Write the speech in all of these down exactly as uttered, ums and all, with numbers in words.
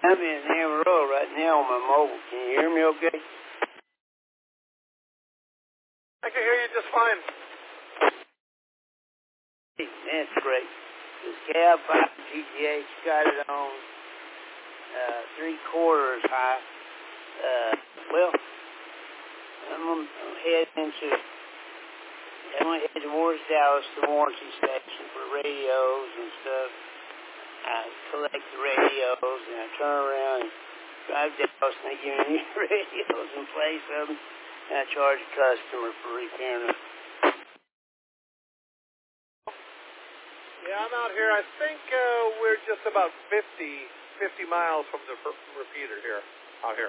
I'm in Amarillo right now on my mobile. Can you hear me okay? I can hear you just fine. That's great. This cab five G T H got it on uh, three quarters high. Uh, well, I'm gonna head into, I'm gonna head towards Dallas, the warranty section for radios and stuff. I collect the radios and I turn around and drive to Dallas and they give me radios in place of them, and I charge the customer for repairing them. Yeah, I'm out here. I think uh, we're just about fifty, fifty miles from the r- repeater here, out here.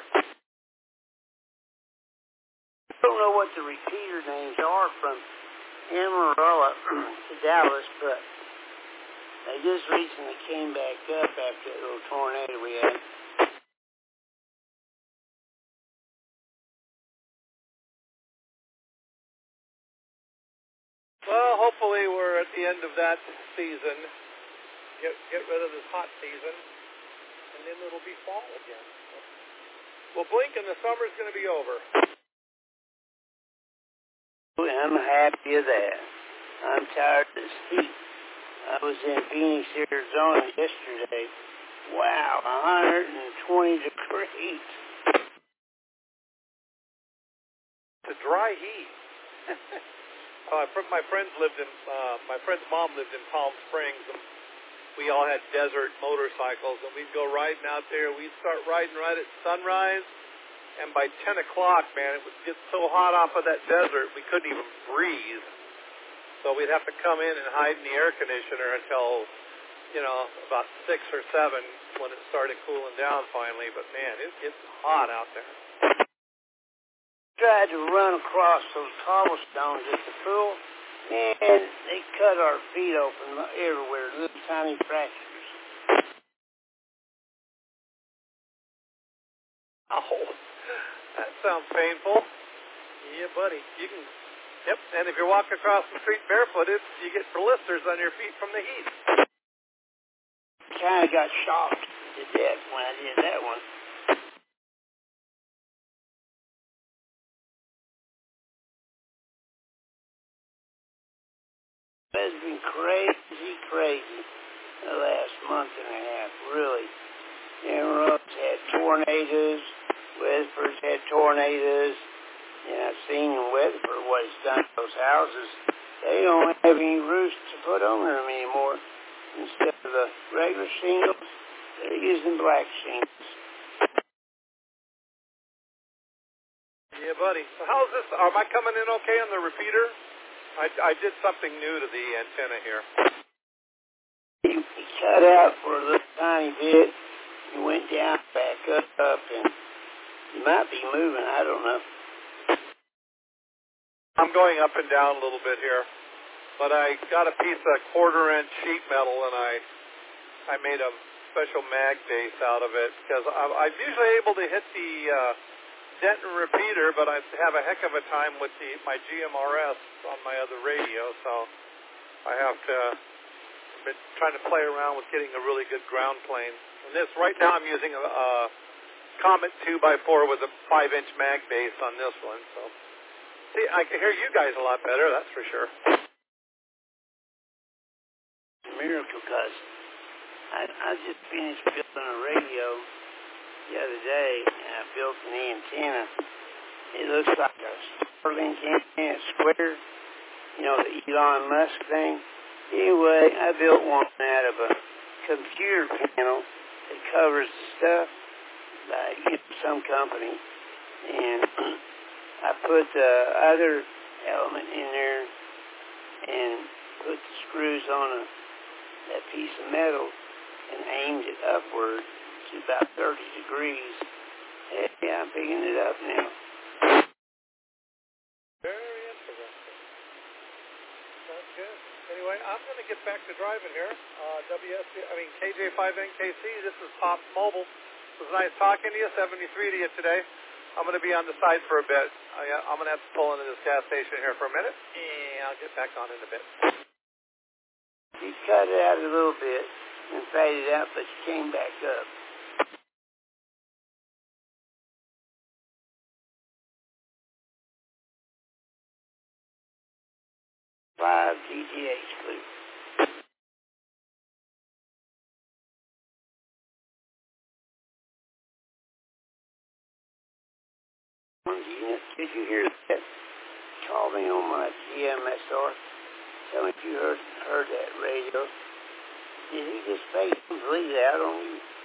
I don't know what the repeater names are from Amarillo to Dallas, but they just recently came back up after that little tornado we had. Well, hopefully we're at the end of that season. Get get rid of this hot season, and then it'll be fall again. We'll blink and the summer's going to be over. I'm happy of that. I'm tired of this heat. I was in Phoenix, Arizona yesterday. Wow, one hundred twenty degrees. It's a dry heat. uh, my friends lived in, uh, my friend's mom lived in Palm Springs, and we all had desert motorcycles, and we'd go riding out there. We'd start riding right at sunrise, and by ten o'clock, man, it would get so hot off of that desert, we couldn't even breathe. So we'd have to come in and hide in the air conditioner until, you know, about six or seven when it started cooling down finally. But, man, it gets hot out there. Tried to run across those cobblestones at the pool, and they cut our feet open everywhere, little tiny fractures. Oh, that sounds painful. Yeah, buddy. You can, yep, and if you're walking across the street barefooted, you get blisters on your feet from the heat. Kind of got shocked to death when I did that one. It's been crazy, crazy the last month and a half, really. Amarillo's had tornadoes, Weatherford's had tornadoes, and I've seen in Weatherford what it's done to those houses. They don't have any roofs to put on them anymore. Instead of the regular shingles, they're using black shingles. Yeah, buddy. So how's this? Am I coming in okay on the repeater? I, I did something new to the antenna here. You cut out for a little tiny bit. You went down, back up, up, and you might be moving. I don't know. I'm going up and down a little bit here, but I got a piece of quarter-inch sheet metal, and I I made a special mag base out of it because I'm, I'm usually able to hit the uh, Denton repeater, but I have a heck of a time with the my G M R S on my other radio, so I have to. I've been trying to play around with getting a really good ground plane. And this right now, I'm using a, a Comet two by four with a five-inch mag base on this one. So, see, I can hear you guys a lot better. That's for sure. It's a miracle, because I, I just finished building a radio the other day, and I built an antenna. It looks like a Starlink antenna, square, you know, the Elon Musk thing. Anyway, I built one out of a computer panel that covers the stuff by you know, some company, and I put the other element in there and put the screws on a, that piece of metal and aimed it upward to about thirty degrees. Yeah, I'm picking it up now. Very interesting. That's good. Anyway, I'm going to get back to driving here. Uh, W S C, I mean K J five N K C. This is Pops Mobile. It was nice talking to you. seventy-three to you today. I'm going to be on the side for a bit. I, I'm going to have to pull into this gas station here for a minute, and I'll get back on in a bit. You cut it out a little bit and faded out, but you came back up. five G T H, please. Did you, did you hear that? Call me on my G M S R. Tell me if you heard heard that radio. Did he just fake completely out on you?